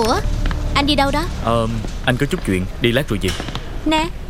Ủa, anh đi đâu đó? Anh có chút chuyện, đi lát rồi về. Nè,